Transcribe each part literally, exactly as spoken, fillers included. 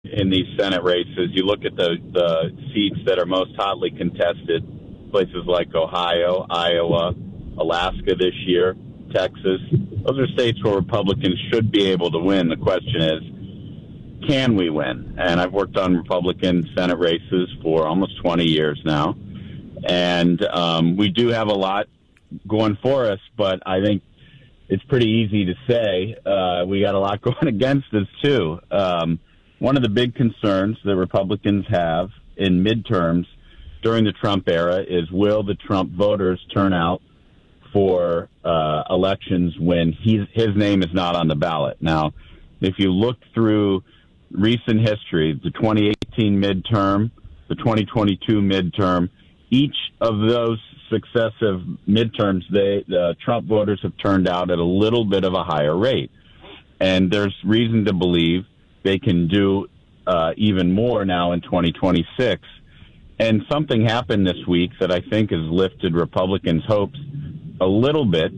in these Senate races. You look at the, the seats that are most hotly contested, places like Ohio, Iowa, Alaska this year, Texas. Those are states where Republicans should be able to win. The question is, can we win? And I've worked on Republican Senate races for almost twenty years now. And um, we do have a lot going for us, but I think it's pretty easy to say uh, we got a lot going against us, too. Um, one of the big concerns that Republicans have in midterms during the Trump era is, will the Trump voters turn out for uh, elections when he's, his name is not on the ballot? Now, if you look through recent history, the twenty eighteen midterm, the twenty twenty-two midterm, each of those successive midterms, they, the Trump voters have turned out at a little bit of a higher rate. And there's reason to believe they can do uh, even more now in twenty twenty-six. And something happened this week that I think has lifted Republicans' hopes a little bit,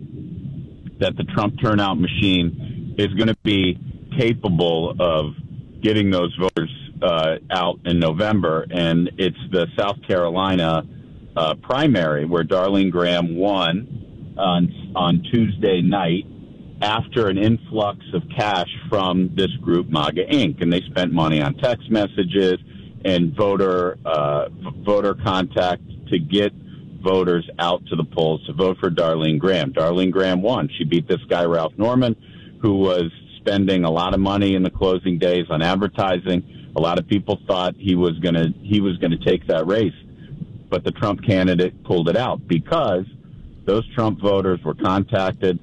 that the Trump turnout machine is going to be capable of getting those voters uh, out in November. And it's the South Carolina uh, primary where Darlene Graham won on, on Tuesday night after an influx of cash from this group, MAGA Incorporated. And they spent money on text messages and voter uh, voter contact to get voters out to the polls to vote for Darlene Graham. Darlene Graham won. She beat this guy, Ralph Norman, who was spending a lot of money in the closing days on advertising. A lot of people thought he was going to he was going to take that race, but the Trump candidate pulled it out because those Trump voters were contacted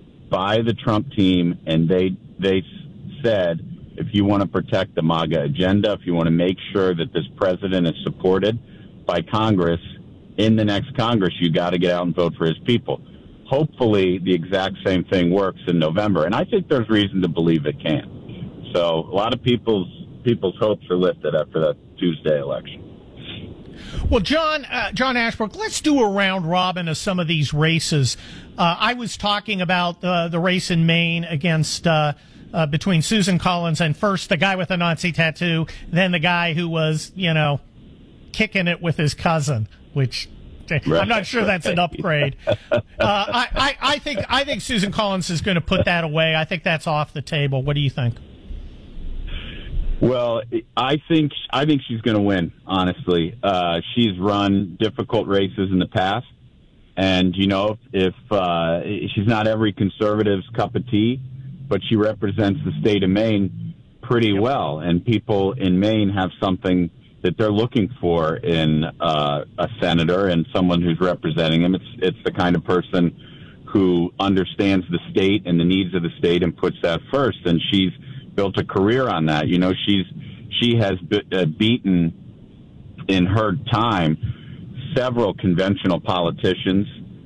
by the Trump team, and they they said, if you want to protect the MAGA agenda, if you want to make sure that this president is supported by Congress in the next Congress, you got to get out and vote for his people. Hopefully the exact same thing works in November, and I think there's reason to believe it can. So a lot of people's people's hopes are lifted after that Tuesday election. Well, John, uh, John Ashbrook, let's do a round robin of some of these races. Uh, I was talking about uh, the race in Maine against uh, uh, between Susan Collins and first the guy with the Nazi tattoo, then the guy who was, you know, kicking it with his cousin, which right. I'm not sure that's an upgrade. Uh, I, I, I think I think Susan Collins is going to put that away. I think that's off the table. What do you think? Well, I think I think she's going to win, honestly. Uh, she's run difficult races in the past. And, you know, if uh, she's not every conservative's cup of tea, but she represents the state of Maine pretty well. And people in Maine have something that they're looking for in uh, a senator and someone who's representing them. It's, it's the kind of person who understands the state and the needs of the state and puts that first. And she's built a career on that. You know, she's she has be, uh, beaten in her time several conventional politicians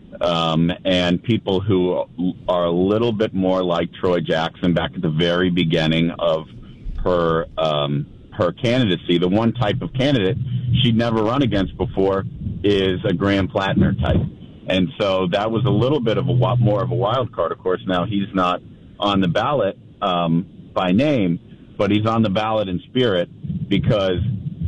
um, and people who are a little bit more like Troy Jackson back at the very beginning of her um, her candidacy. The one type of candidate she'd never run against before is a Graham Plattner type. And so that was a little bit of a more of a wild card. Of course, now he's not on the ballot um, by name, but he's on the ballot in spirit because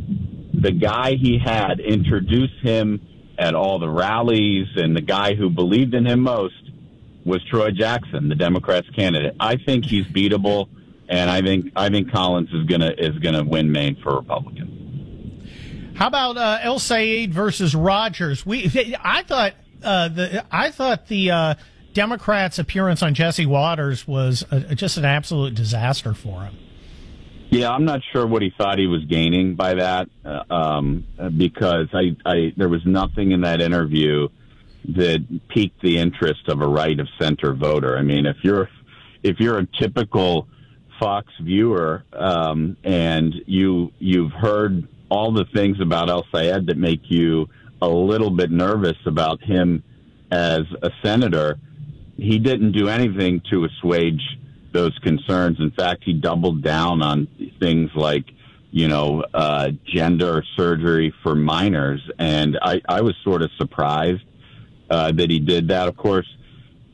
the guy he had introduced him at all the rallies, and the guy who believed in him most was Troy Jackson, the Democrats' candidate. I think he's beatable, and I think I think Collins is gonna is gonna win Maine for Republicans. How about uh, El Sayed versus Rogers? We I thought uh, the I thought the uh, Democrats' appearance on Jesse Waters was a, just an absolute disaster for him. Yeah, I'm not sure what he thought he was gaining by that, uh, um, because I, I there was nothing in that interview that piqued the interest of a right of center voter. I mean, if you're if you're a typical Fox viewer um, and you you've heard all the things about El Sayed that make you a little bit nervous about him as a senator, he didn't do anything to assuage those concerns. In fact, he doubled down on things like, you know, uh, gender surgery for minors. And I, I was sort of surprised uh, that he did that. Of course,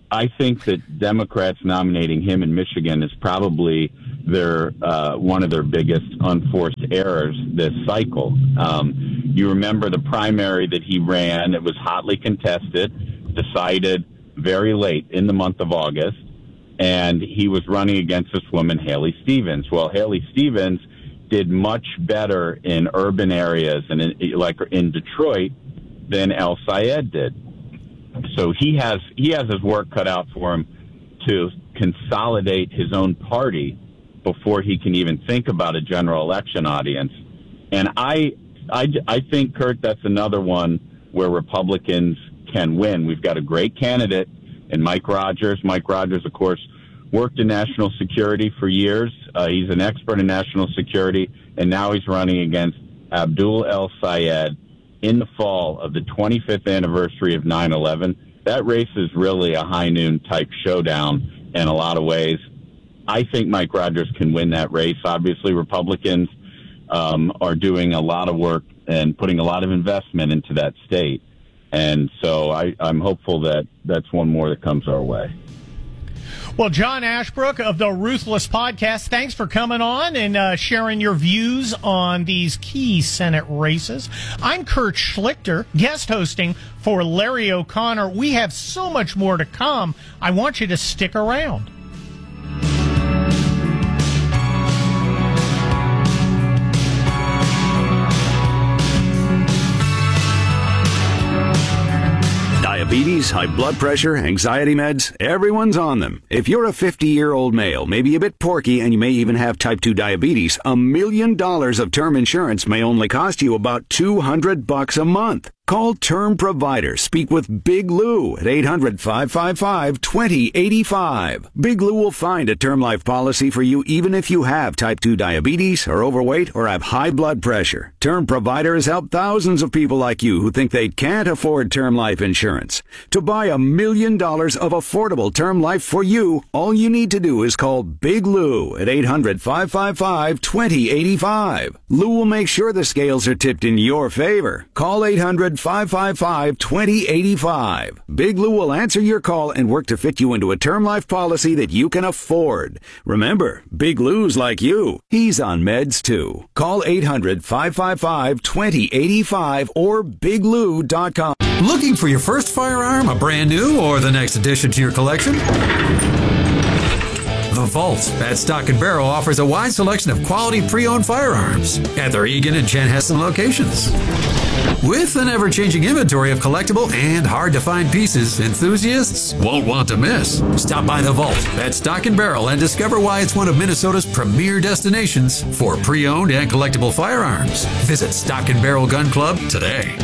I think that Democrats nominating him in Michigan is probably their uh, one of their biggest unforced errors this cycle. Um, you remember the primary that he ran; it was hotly contested, decided very late in the month of August, and he was running against this woman, Haley Stevens. Well, Haley Stevens did much better in urban areas and in, like in Detroit than El Sayed did. So he has he has his work cut out for him to consolidate his own party before he can even think about a general election audience. And I, I, I think, Kurt, that's another one where Republicans can win. We've got a great candidate in Mike Rogers. Mike Rogers, of course, worked in national security for years. Uh, he's an expert in national security, and now he's running against Abdul El Sayed in the fall of the twenty-fifth anniversary of nine eleven. That race is really a high noon type showdown in a lot of ways. I think Mike Rogers can win that race. Obviously, Republicans um, are doing a lot of work and putting a lot of investment into that state. And so I, I'm hopeful that that's one more that comes our way. Well, John Ashbrook of the Ruthless Podcast, thanks for coming on and uh, sharing your views on these key Senate races. I'm Kurt Schlichter, guest hosting for Larry O'Connor. We have so much more to come. I want you to stick around. Diabetes, high blood pressure, anxiety meds, everyone's on them. If you're a fifty-year-old male, maybe a bit porky, and you may even have type two diabetes, a million dollars of term insurance may only cost you about two hundred bucks a month. Call Term Provider. Speak with Big Lou at eight hundred, five five five, two zero eight five. Big Lou will find a term life policy for you even if you have type two diabetes, are overweight, or have high blood pressure. Term Provider has helped thousands of people like you who think they can't afford term life insurance. To buy a million dollars of affordable term life for you, all you need to do is call Big Lou at eight hundred, five five five, two zero eight five. Lou will make sure the scales are tipped in your favor. Call eight hundred, five five five, two zero eight five. Big Lou will answer your call and work to fit you into a term life policy that you can afford. Remember, Big Lou's like you. He's on meds too. Call eight hundred, five five five, two zero eight five or big lou dot com. Looking for your first firearm, a brand new or the next addition to your collection? The Vault at Stock and Barrel offers a wide selection of quality pre-owned firearms at their Eagan and Chanhassen locations. With an ever-changing inventory of collectible and hard-to-find pieces, enthusiasts won't want to miss. Stop by The Vault at Stock and Barrel and discover why it's one of Minnesota's premier destinations for pre-owned and collectible firearms. Visit Stock and Barrel Gun Club today.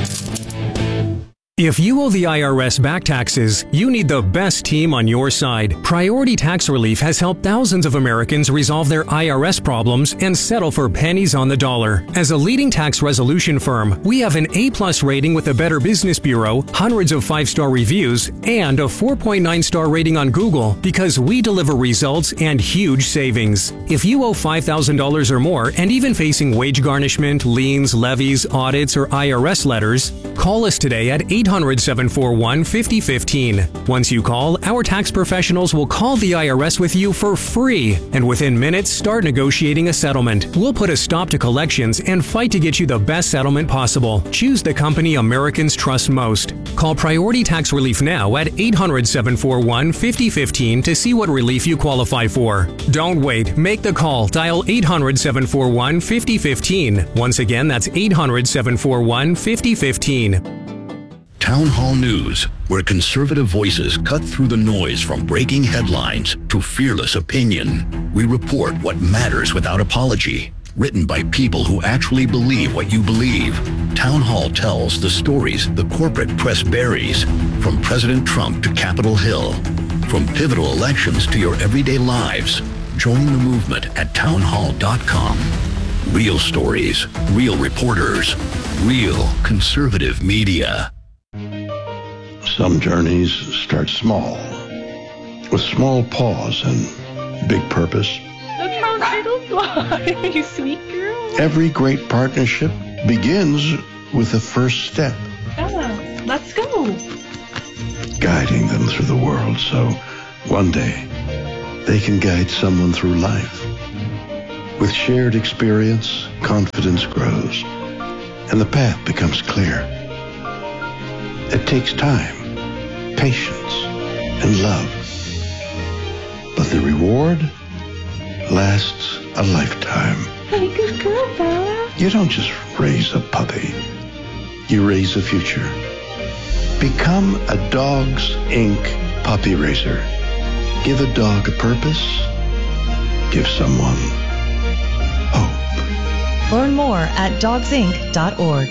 If you owe the I R S back taxes, you need the best team on your side. Priority Tax Relief has helped thousands of Americans resolve their I R S problems and settle for pennies on the dollar. As a leading tax resolution firm, we have an A-plus rating with the Better Business Bureau, hundreds of five-star reviews, and a four point nine star rating on Google because we deliver results and huge savings. If you owe five thousand dollars or more and even facing wage garnishment, liens, levies, audits, or I R S letters, call us today at eight hundred, seven four one, five oh one five. Once you call, our tax professionals will call the I R S with you for free, and within minutes start negotiating a settlement. We'll put a stop to collections and fight to get you the best settlement possible. Choose the company Americans trust most. Call Priority Tax Relief now at eight hundred, seven four one, five oh one five to see what relief you qualify for. Don't wait. Make the call. Dial eight hundred, seven four one, five oh one five. Once again, that's eight hundred, seven four one, five oh one five. Town Hall News, where conservative voices cut through the noise from breaking headlines to fearless opinion. We report what matters without apology. Written by people who actually believe what you believe. Town Hall tells the stories the corporate press buries, from President Trump to Capitol Hill. From pivotal elections to your everyday lives. Join the movement at town hall dot com. Real stories, real reporters, real conservative media. Some journeys start small, with small pause and big purpose. Look how turtles fly, you sweet girl. Every great partnership begins with the first step. Ella, let's go. guiding them through the world so one day they can guide someone through life. With shared experience, confidence grows, and the path becomes clear. It takes time, patience, and love. But the reward lasts a lifetime. Hey, good girl, Bella. You don't just raise a puppy. You raise a future. Become a Dogs Incorporated puppy raiser. Give a dog a purpose. Give someone hope. Learn more at dogs inc dot org.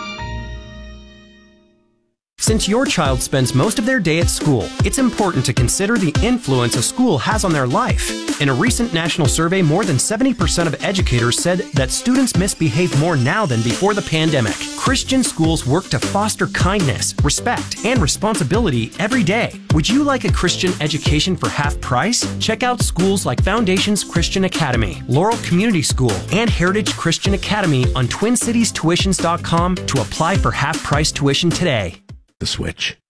Since your child spends most of their day at school, it's important to consider the influence a school has on their life. In a recent national survey, more than seventy percent of educators said that students misbehave more now than before the pandemic. Christian schools work to foster kindness, respect, and responsibility every day. Would you like a Christian education for half price? Check out schools like Foundations Christian Academy, Laurel Community School, and Heritage Christian Academy on twin cities tuitions dot com to apply for half price tuition today. The switch.